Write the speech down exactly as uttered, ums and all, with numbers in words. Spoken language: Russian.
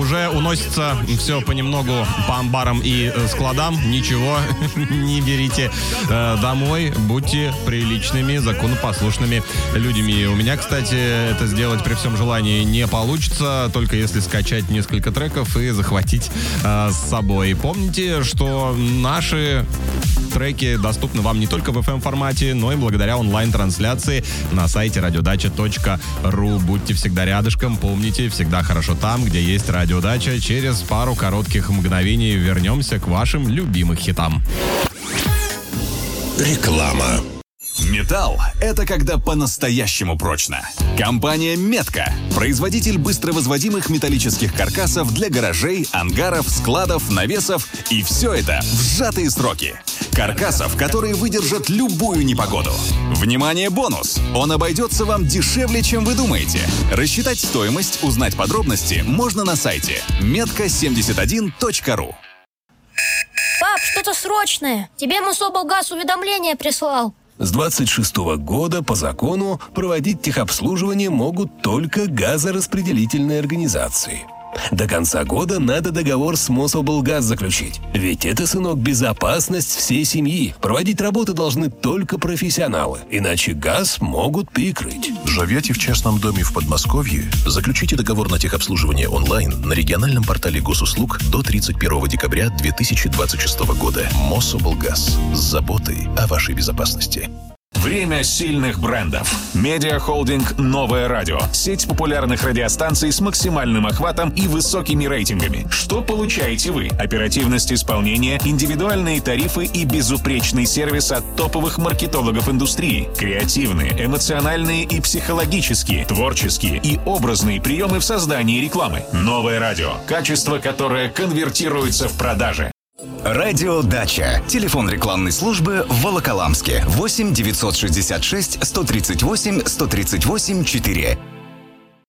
уже уносится все понемногу по амбарам и складам. Ничего не берите э, домой. Будьте приличными, законопослушными людьми. У меня, кстати, это сделать при всем желании не получится, только если скачать несколько треков и захватить э, с собой. Помните, что наши треки доступны вам не только в эф эм-формате, но и благодаря онлайн-трансляции на сайте радиодача точка ру. Будьте всегда рядышком, помните, всегда хорошо там, где есть Радиодача. Через пару коротких мгновений вернемся к вашим любимым хитам. Реклама. Металл – это когда по-настоящему прочно. Компания «Метка» – производитель быстровозводимых металлических каркасов для гаражей, ангаров, складов, навесов. И все это в сжатые сроки. Каркасов, которые выдержат любую непогоду. Внимание, бонус! Он обойдется вам дешевле, чем вы думаете. Рассчитать стоимость, узнать подробности можно на сайте метка семьдесят один точка ру. Пап, что-то срочное. Тебе Мособлгаз уведомление прислал. С двадцать шестого года по закону проводить техобслуживание могут только газораспределительные организации. До конца года надо договор с Мособлгаз заключить. Ведь это, сынок, безопасность всей семьи. Проводить работы должны только профессионалы, иначе газ могут перекрыть. Живете в частном доме в Подмосковье? Заключите договор на техобслуживание онлайн на региональном портале госуслуг до тридцать первого декабря две тысячи двадцать шестого года. Мособлгаз. С заботой о вашей безопасности. Время сильных брендов. Медиахолдинг «Новое радио». Сеть популярных радиостанций с максимальным охватом и высокими рейтингами. Что получаете вы? Оперативность исполнения, индивидуальные тарифы и безупречный сервис от топовых маркетологов индустрии. Креативные, эмоциональные и психологические, творческие и образные приемы в создании рекламы. «Новое радио». Качество, которое конвертируется в продажи. Радиодача. Телефон рекламной службы в Волоколамске. восемь девятьсот шестьдесят шесть сто тридцать восемь сто тридцать восемь четыре.